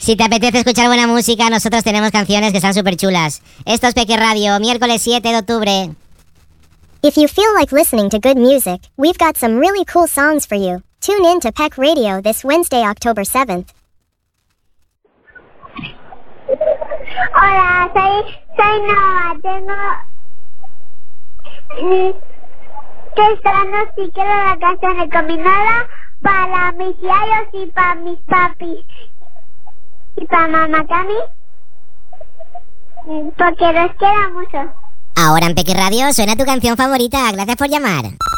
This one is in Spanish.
Si te apetece escuchar buena música, nosotros tenemos canciones que están súper chulas. Esto es Peque Radio, miércoles 7 de octubre. If you feel like listening to good music, we've got some really cool songs for you. Tune in to Peck Radio this Wednesday, October 7th. Hola, soy Noah. Estoy esperando si quiero la canción de combinada para mis diarios y para mis papis. Y para mamá Cami. Porque los quiero mucho. Ahora en Peque Radio suena tu canción favorita. Gracias por llamar.